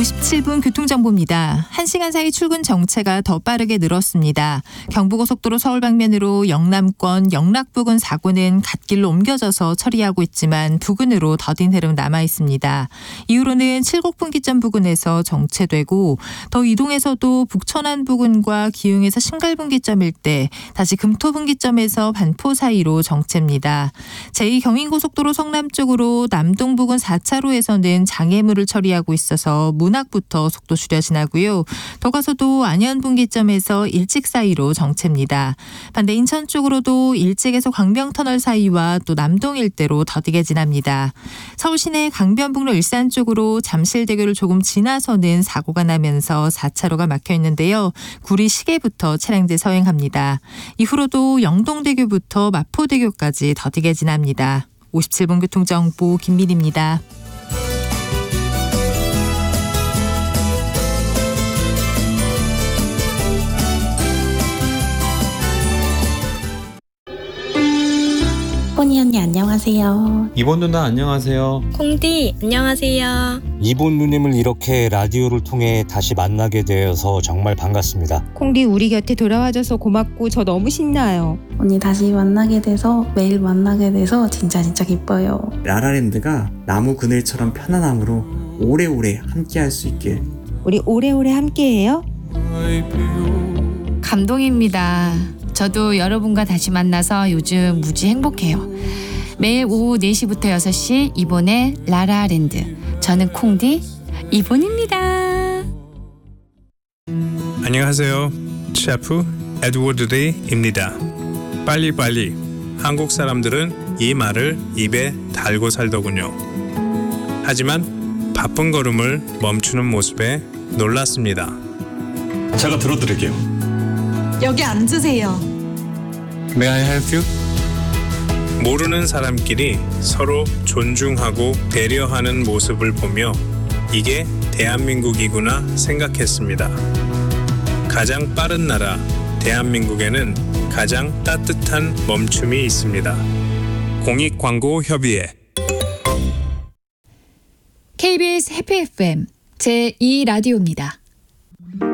57분 교통정보입니다. 1시간 사이 출근 정체가 더 빠르게 늘었습니다. 경부고속도로 서울 방면으로 영남권 영락 부근 사고는 갓길로 옮겨져서 처리하고 있지만 부근으로 더딘 흐름 남아 있습니다. 이후로는 칠곡분기점 부근에서 정체되고 더 이동해서도 북천안 부근과 기흥에서 신갈분기점 일대, 다시 금토분기점에서 반포 사이로 정체입니다. 제2경인고속도로 성남 쪽으로 남동 부근 4차로에서는 장애물을 처리하고 있어서 문학부터 속도 줄여 지나고요. 더 가서도 안현분기점에서 일찍 사이로 정체입니다. 반대 인천 쪽으로도 일찍에서 광명터널 사이와 또 남동 일대로 더디게 지납니다. 서울 시내 강변북로 일산 쪽으로 잠실대교를 조금 지나서는 사고가 나면서 4차로가 막혀 있는데요. 구리 시계부터 차량들 서행합니다. 이후로도 영동대교부터 마포대교까지 더디게 지납니다. 57분 교통정보 김민희입니다. 포니 언니 안녕하세요. 이본 누나 안녕하세요. 콩디 안녕하세요. 이본 누님을 이렇게 라디오를 통해 다시 만나게 되어서 정말 반갑습니다. 콩디 우리 곁에 돌아와줘서 고맙고 저 너무 신나요. 언니 다시 만나게 돼서 매일 만나게 돼서 진짜 기뻐요. 라라랜드가 나무 그늘처럼 편안함으로 오래오래 함께할 수 있길. 우리 오래오래 함께해요. 감동입니다. 저도 여러분과 다시 만나서 요즘 무지 행복해요. 매일 오후 4시부터 6시 이본의 라라랜드. 저는 콩디 이본입니다. 안녕하세요. 셰프 에드워드 데이입니다. 빨리빨리. 한국 사람들은 이 말을 입에 달고 살더군요. 하지만 바쁜 걸음을 멈추는 모습에 놀랐습니다. 제가 들어드릴게요. 여기 앉으세요. May I help you? 모르는 사람끼리 서로 존중하고 배려하는 모습을 보며 이게 대한민국이구나 생각했습니다. 가장 빠른 나라 대한민국에는 가장 따뜻한 멈춤이 있습니다. 공익광고협의회 KBS 해피 FM 제2라디오입니다.